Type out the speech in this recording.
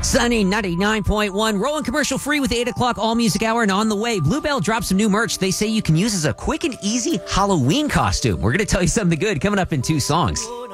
Sunny 99.1, rolling commercial free with the 8 o'clock all music hour, and on the way, Bluebell dropped some new merch they say you can use as a quick and easy Halloween costume. We're going to tell you something good coming up in 2 songs.